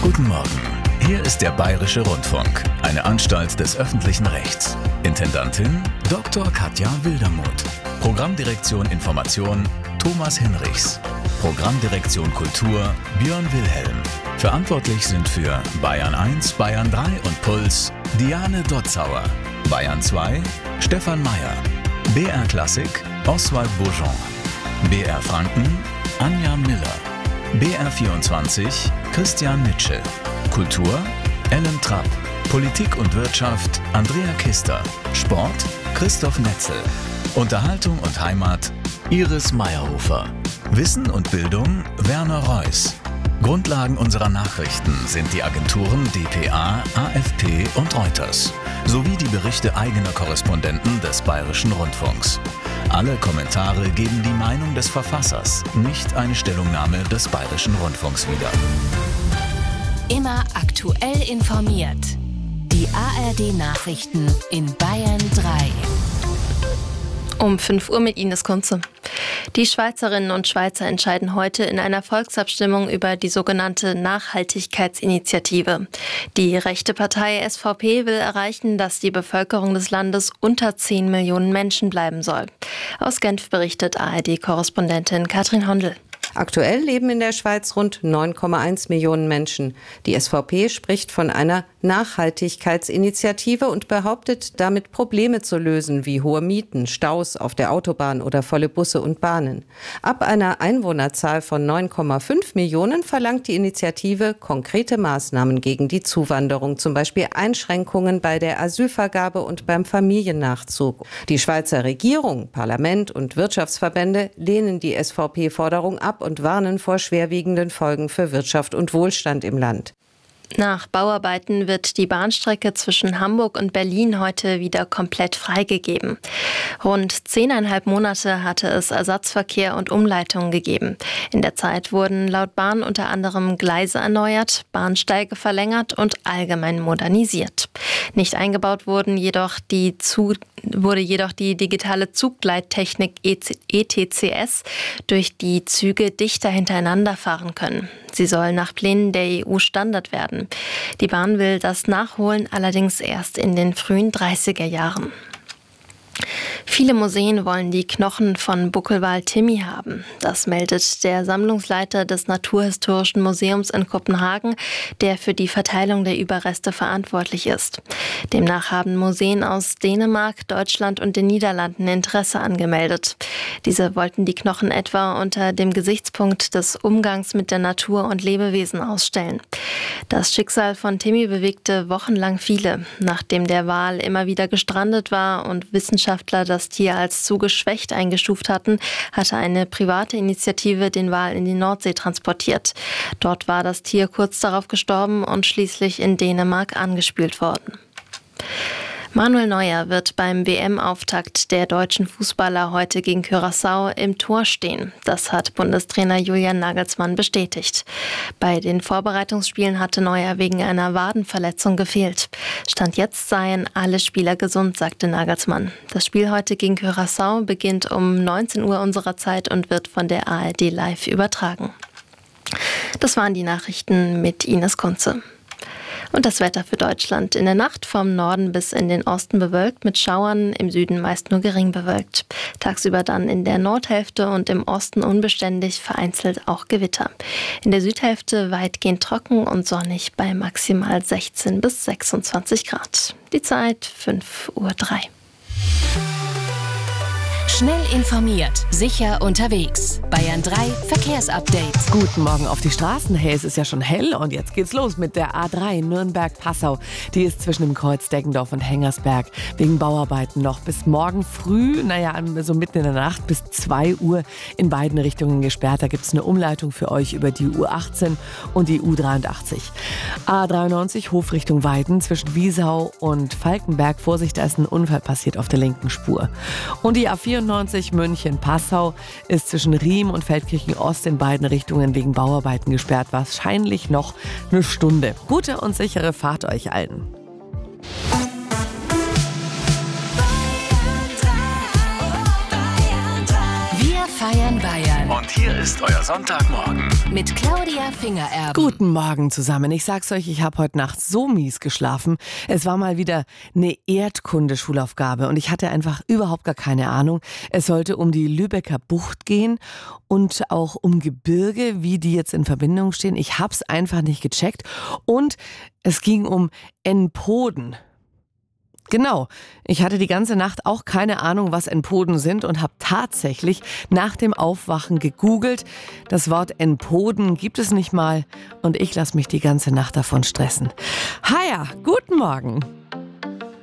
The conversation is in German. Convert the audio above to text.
Guten Morgen. Hier ist der Bayerische Rundfunk, eine Anstalt des öffentlichen Rechts. Intendantin Dr. Katja Wildermuth. Programmdirektion Information Thomas Hinrichs. Programmdirektion Kultur Björn Wilhelm. Verantwortlich sind für Bayern 1, Bayern 3 und Puls Diane Dotzauer. Bayern 2 Stefan Meyer. BR Klassik Oswald Bourgeon. BR Franken Anja Miller. BR 24 Christian Nitsche. Kultur Ellen Trapp. Politik und Wirtschaft Andrea Kister. Sport Christoph Netzel. Unterhaltung und Heimat Iris Meyerhofer. Wissen und Bildung Werner Reuss. Grundlagen unserer Nachrichten sind die Agenturen dpa, AFP und Reuters sowie die Berichte eigener Korrespondenten des Bayerischen Rundfunks. Alle Kommentare geben die Meinung des Verfassers, nicht eine Stellungnahme des Bayerischen Rundfunks wieder. Immer aktuell informiert. Die ARD-Nachrichten in Bayern 3. Um 5 Uhr mit Ines Kunze. Die Schweizerinnen und Schweizer entscheiden heute in einer Volksabstimmung über die sogenannte Nachhaltigkeitsinitiative. Die rechte Partei SVP will erreichen, dass die Bevölkerung des Landes unter 10 Millionen Menschen bleiben soll. Aus Genf berichtet ARD-Korrespondentin Katrin Hondel. Aktuell leben in der Schweiz rund 9,1 Millionen Menschen. Die SVP spricht von einer Nachhaltigkeitsinitiative und behauptet, damit Probleme zu lösen, wie hohe Mieten, Staus auf der Autobahn oder volle Busse und Bahnen. Ab einer Einwohnerzahl von 9,5 Millionen verlangt die Initiative konkrete Maßnahmen gegen die Zuwanderung, zum Beispiel Einschränkungen bei der Asylvergabe und beim Familiennachzug. Die Schweizer Regierung, Parlament und Wirtschaftsverbände lehnen die SVP-Forderung ab und warnen vor schwerwiegenden Folgen für Wirtschaft und Wohlstand im Land. Nach Bauarbeiten wird die Bahnstrecke zwischen Hamburg und Berlin heute wieder komplett freigegeben. Rund 10,5 Monate hatte es Ersatzverkehr und Umleitungen gegeben. In der Zeit wurden laut Bahn unter anderem Gleise erneuert, Bahnsteige verlängert und allgemein modernisiert. Nicht eingebaut wurde jedoch die digitale Zuggleittechnik ETCS, durch die Züge dichter hintereinander fahren können. Sie soll nach Plänen der EU Standard werden. Die Bahn will das nachholen, allerdings erst in den frühen 30er Jahren. Viele Museen wollen die Knochen von Buckelwal Timmy haben. Das meldet der Sammlungsleiter des Naturhistorischen Museums in Kopenhagen, der für die Verteilung der Überreste verantwortlich ist. Demnach haben Museen aus Dänemark, Deutschland und den Niederlanden Interesse angemeldet. Diese wollten die Knochen etwa unter dem Gesichtspunkt des Umgangs mit der Natur und Lebewesen ausstellen. Das Schicksal von Timmy bewegte wochenlang viele. Nachdem der Wal immer wieder gestrandet war und Wissenschaftler das Tier als zu geschwächt eingestuft hatten, hatte eine private Initiative den Wal in die Nordsee transportiert. Dort war das Tier kurz darauf gestorben und schließlich in Dänemark angespült worden. Manuel Neuer wird beim WM-Auftakt der deutschen Fußballer heute gegen Curaçao im Tor stehen. Das hat Bundestrainer Julian Nagelsmann bestätigt. Bei den Vorbereitungsspielen hatte Neuer wegen einer Wadenverletzung gefehlt. Stand jetzt seien alle Spieler gesund, sagte Nagelsmann. Das Spiel heute gegen Curaçao beginnt um 19 Uhr unserer Zeit und wird von der ARD live übertragen. Das waren die Nachrichten mit Ines Kunze. Und das Wetter für Deutschland: in der Nacht vom Norden bis in den Osten bewölkt mit Schauern, im Süden meist nur gering bewölkt. Tagsüber dann in der Nordhälfte und im Osten unbeständig, vereinzelt auch Gewitter. In der Südhälfte weitgehend trocken und sonnig bei maximal 16 bis 26 Grad. Die Zeit 5:03 Uhr. Schnell informiert, sicher unterwegs. Bayern 3 Verkehrsupdate. Guten Morgen auf die Straßen. Hey, es ist ja schon hell und jetzt geht's los mit der A3 Nürnberg-Passau. Die ist zwischen dem Kreuz Deggendorf und Hengersberg wegen Bauarbeiten noch bis morgen früh, so mitten in der Nacht bis 2 Uhr in beiden Richtungen gesperrt. Da gibt's eine Umleitung für euch über die U18 und die U83. A93 Hofrichtung Weiden zwischen Wiesau und Falkenberg. Vorsicht, da ist ein Unfall passiert auf der linken Spur. Und die A94 München-Passau ist zwischen Riem und Feldkirchen-Ost in beiden Richtungen wegen Bauarbeiten gesperrt. Wahrscheinlich noch eine Stunde. Gute und sichere Fahrt euch allen. Wir feiern Bayern. Und Und hier ist euer Sonntagmorgen. Mit Claudia Fingererben. Guten Morgen zusammen. Ich sag's euch, ich habe heute Nacht so mies geschlafen. Es war mal wieder eine Erdkunde-Schulaufgabe und ich hatte einfach überhaupt gar keine Ahnung. Es sollte um die Lübecker Bucht gehen und auch um Gebirge, wie die jetzt in Verbindung stehen. Ich hab's einfach nicht gecheckt und es ging um Enpoden. Genau, ich hatte die ganze Nacht auch keine Ahnung, was Enpoden sind und habe tatsächlich nach dem Aufwachen gegoogelt. Das Wort Enpoden gibt es nicht mal und ich lasse mich die ganze Nacht davon stressen. Haja, guten Morgen.